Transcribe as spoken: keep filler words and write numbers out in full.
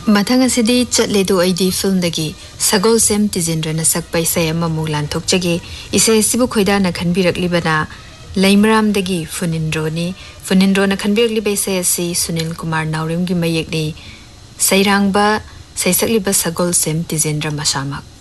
मथंग असिदी चटलेदु आईदी film दगी Sagol same तिजेंद्र न सकपै इसे अममु लांथोकचगे इसे सिबु खोइदा न खनबिरकलिबना लैमराम दगी फुनिंद्रोनी फुनिंद्रो न खनबिरकलिबे इसे असि सुनील कुमार नाउरिम गी मयेकनी सैरांगबा सैसकलिबा सगोल सेम तिजेंद्र मसामक